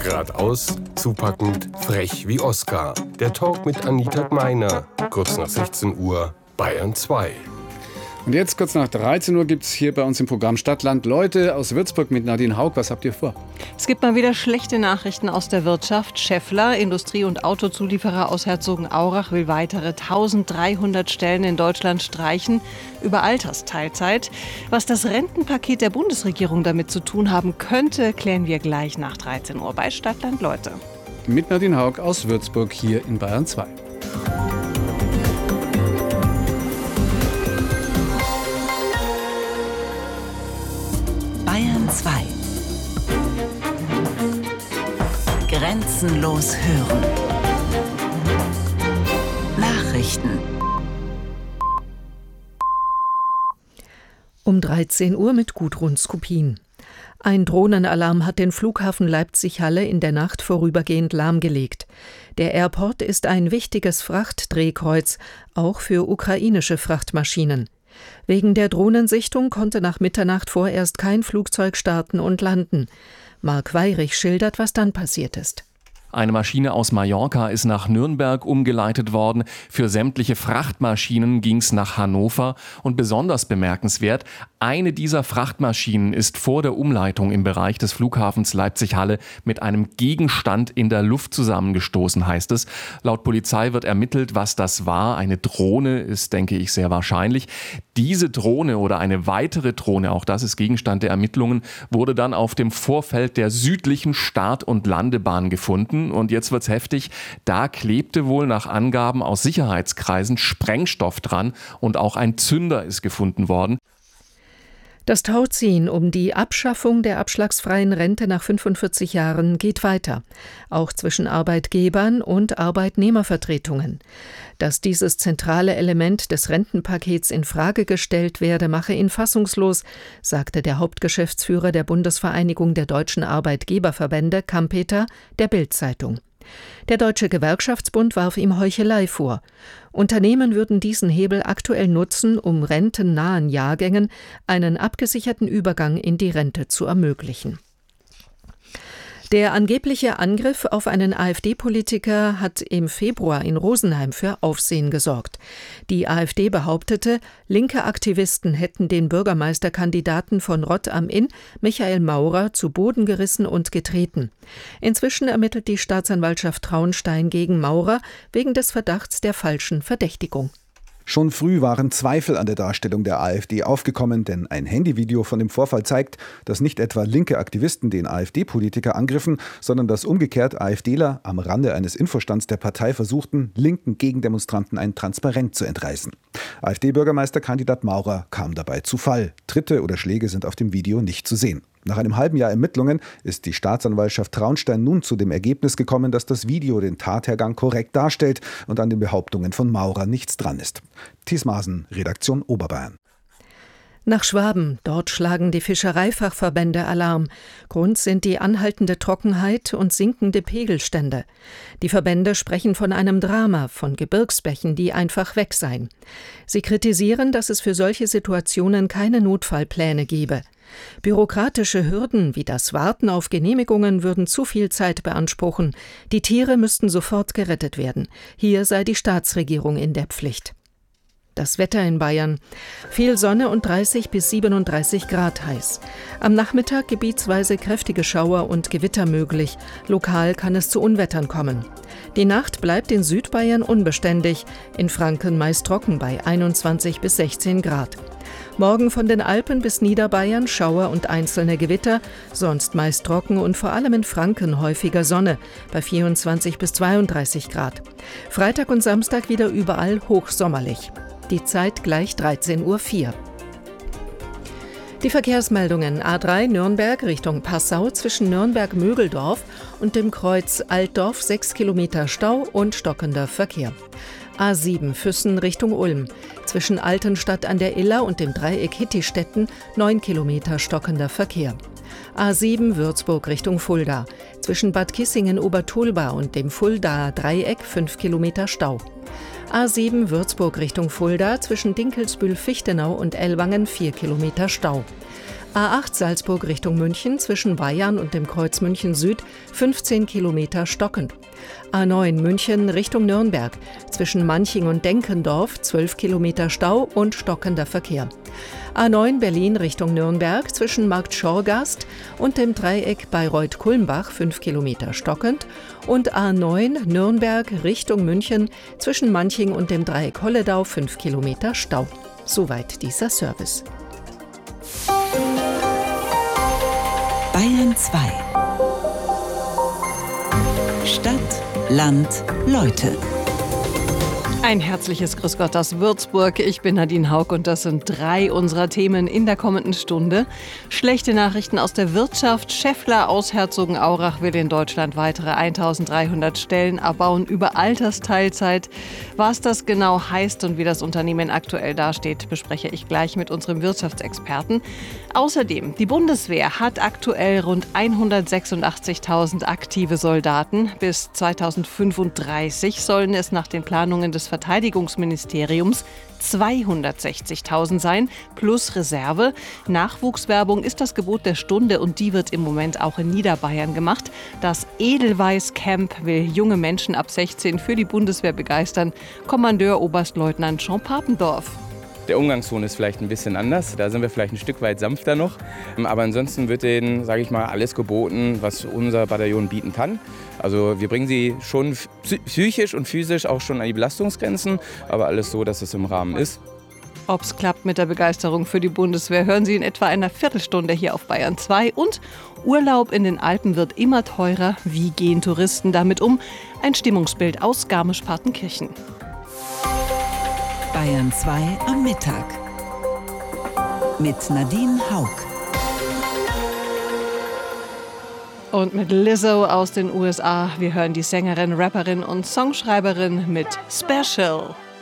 Geradeaus, zupackend, frech wie Oscar. Der Talk mit Anita Gmeiner. Kurz nach 16 Uhr, Bayern 2. Und jetzt kurz nach 13 Uhr gibt es hier bei uns im Programm Stadtland Leute aus Würzburg mit Nadine Haug. Was habt ihr vor? Es gibt mal wieder schlechte Nachrichten aus der Wirtschaft. Schaeffler, Industrie- und Autozulieferer aus Herzogenaurach, will weitere 1300 Stellen in Deutschland streichen über Altersteilzeit. Was das Rentenpaket der Bundesregierung damit zu tun haben könnte, klären wir gleich nach 13 Uhr bei Stadtland Leute. Mit Nadine Haug aus Würzburg hier in Bayern 2. Bayern 2. Grenzenlos hören. Nachrichten. Um 13 Uhr mit Gudrun Skupin. Ein Drohnenalarm hat den Flughafen Leipzig-Halle in der Nacht vorübergehend lahmgelegt. Der Airport ist ein wichtiges Frachtdrehkreuz, auch für ukrainische Frachtmaschinen. Wegen der Drohnensichtung konnte nach Mitternacht vorerst kein Flugzeug starten und landen. Marc Weyrich schildert, was dann passiert ist. Eine Maschine aus Mallorca ist nach Nürnberg umgeleitet worden. Für sämtliche Frachtmaschinen ging es nach Hannover. Und besonders bemerkenswert, eine dieser Frachtmaschinen ist vor der Umleitung im Bereich des Flughafens Leipzig-Halle mit einem Gegenstand in der Luft zusammengestoßen, heißt es. Laut Polizei wird ermittelt, was das war. Eine Drohne ist, denke ich, sehr wahrscheinlich. Diese Drohne oder eine weitere Drohne, auch das ist Gegenstand der Ermittlungen, wurde dann auf dem Vorfeld der südlichen Start- und Landebahn gefunden. Und jetzt wird's heftig. Da klebte wohl nach Angaben aus Sicherheitskreisen Sprengstoff dran und auch ein Zünder ist gefunden worden. Das Tauziehen um die Abschaffung der abschlagsfreien Rente nach 45 Jahren geht weiter, auch zwischen Arbeitgebern und Arbeitnehmervertretungen. Dass dieses zentrale Element des Rentenpakets in Frage gestellt werde, mache ihn fassungslos, sagte der Hauptgeschäftsführer der Bundesvereinigung der deutschen Arbeitgeberverbände, Kampeter, der Bild-Zeitung. Der Deutsche Gewerkschaftsbund warf ihm Heuchelei vor. Unternehmen würden diesen Hebel aktuell nutzen, um rentennahen Jahrgängen einen abgesicherten Übergang in die Rente zu ermöglichen. Der angebliche Angriff auf einen AfD-Politiker hat im Februar in Rosenheim für Aufsehen gesorgt. Die AfD behauptete, linke Aktivisten hätten den Bürgermeisterkandidaten von Rott am Inn, Michael Maurer, zu Boden gerissen und getreten. Inzwischen ermittelt die Staatsanwaltschaft Traunstein gegen Maurer wegen des Verdachts der falschen Verdächtigung. Schon früh waren Zweifel an der Darstellung der AfD aufgekommen, denn ein Handyvideo von dem Vorfall zeigt, dass nicht etwa linke Aktivisten den AfD-Politiker angriffen, sondern dass umgekehrt AfDler am Rande eines Infostands der Partei versuchten, linken Gegendemonstranten ein Transparent zu entreißen. AfD-Bürgermeisterkandidat Maurer kam dabei zu Fall. Tritte oder Schläge sind auf dem Video nicht zu sehen. Nach einem halben Jahr Ermittlungen ist die Staatsanwaltschaft Traunstein nun zu dem Ergebnis gekommen, dass das Video den Tathergang korrekt darstellt und an den Behauptungen von Maurer nichts dran ist. Thies Maaßen, Redaktion Oberbayern. Nach Schwaben, dort schlagen die Fischereifachverbände Alarm. Grund sind die anhaltende Trockenheit und sinkende Pegelstände. Die Verbände sprechen von einem Drama, von Gebirgsbächen, die einfach weg seien. Sie kritisieren, dass es für solche Situationen keine Notfallpläne gebe. Bürokratische Hürden wie das Warten auf Genehmigungen würden zu viel Zeit beanspruchen. Die Tiere müssten sofort gerettet werden. Hier sei die Staatsregierung in der Pflicht. Das Wetter in Bayern. Viel Sonne und 30 bis 37 Grad heiß. Am Nachmittag gebietsweise kräftige Schauer und Gewitter möglich. Lokal kann es zu Unwettern kommen. Die Nacht bleibt in Südbayern unbeständig. In Franken meist trocken bei 21 bis 16 Grad. Morgen von den Alpen bis Niederbayern Schauer und einzelne Gewitter, sonst meist trocken und vor allem in Franken häufiger Sonne bei 24 bis 32 Grad. Freitag und Samstag wieder überall hochsommerlich. Die Zeit gleich 13:04 Uhr. Die Verkehrsmeldungen: A3 Nürnberg Richtung Passau zwischen Nürnberg-Mögeldorf und dem Kreuz Altdorf 6 Kilometer Stau und stockender Verkehr. A7 Füssen Richtung Ulm. Zwischen Altenstadt an der Iller und dem Dreieck Hittistetten 9 Kilometer stockender Verkehr. A7 Würzburg Richtung Fulda. Zwischen Bad Kissingen-Obertulba und dem Fuldaer Dreieck 5 Kilometer Stau. A7 Würzburg Richtung Fulda zwischen Dinkelsbühl-Fichtenau und Ellwangen 4 Kilometer Stau. A8 Salzburg Richtung München zwischen Weyarn und dem Kreuz München Süd 15 Kilometer stockend. A9 München Richtung Nürnberg zwischen Manching und Denkendorf 12 Kilometer Stau und stockender Verkehr. A9 Berlin Richtung Nürnberg zwischen Markt Schorgast und dem Dreieck Bayreuth-Kulmbach 5 Kilometer stockend und A9 Nürnberg Richtung München zwischen Manching und dem Dreieck Holledau 5 Kilometer Stau. Soweit dieser Service. Bayern 2. Stadt, Land, Leute. Ein herzliches Grüß Gott aus Würzburg. Ich bin Nadine Haug und das sind 3 unserer Themen in der kommenden Stunde. Schlechte Nachrichten aus der Wirtschaft. Schaeffler aus Herzogenaurach will in Deutschland weitere 1300 Stellen abbauen über Altersteilzeit. Was das genau heißt und wie das Unternehmen aktuell dasteht, bespreche ich gleich mit unserem Wirtschaftsexperten. Außerdem, die Bundeswehr hat aktuell rund 186.000 aktive Soldaten. Bis 2035 sollen es nach den Planungen des Verteidigungsministeriums 260.000 sein, plus Reserve. Nachwuchswerbung ist das Gebot der Stunde und die wird im Moment auch in Niederbayern gemacht. Das Edelweiß Camp will junge Menschen ab 16 für die Bundeswehr begeistern. Kommandeur Oberstleutnant Jean Papendorf. Der Umgangston ist vielleicht ein bisschen anders, da sind wir vielleicht ein Stück weit sanfter noch. Aber ansonsten wird denen, sage ich mal, alles geboten, was unser Bataillon bieten kann. Also wir bringen sie schon psychisch und physisch auch schon an die Belastungsgrenzen, aber alles so, dass es im Rahmen ist. Ob es klappt mit der Begeisterung für die Bundeswehr, hören Sie in etwa einer Viertelstunde hier auf Bayern 2. Und Urlaub in den Alpen wird immer teurer. Wie gehen Touristen damit um? Ein Stimmungsbild aus Garmisch-Partenkirchen. Bayern 2 am Mittag. Mit Nadine Haug. Und mit Lizzo aus den USA. Wir hören die Sängerin, Rapperin und Songschreiberin mit Special.